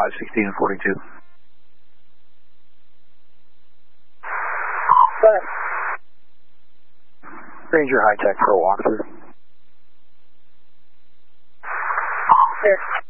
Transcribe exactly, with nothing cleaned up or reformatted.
five sixteen and forty-two. But Ranger High Tech for a walkthrough. Clear.